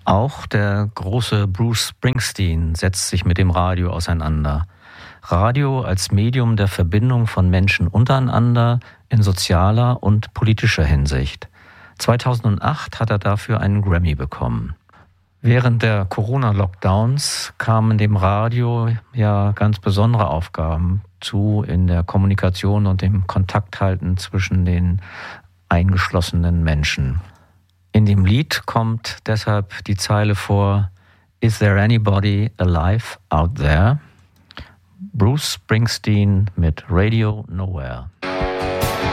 Auch der große Bruce Springsteen setzt sich mit dem Radio auseinander. Radio als Medium der Verbindung von Menschen untereinander in sozialer und politischer Hinsicht. 2008 hat er dafür einen Grammy bekommen. Während der Corona-Lockdowns kamen dem Radio ja ganz besondere Aufgaben zu in der Kommunikation und dem Kontakthalten zwischen den eingeschlossenen Menschen. In dem Lied kommt deshalb die Zeile vor: Is there anybody alive out there? Bruce Springsteen mit Radio Nowhere.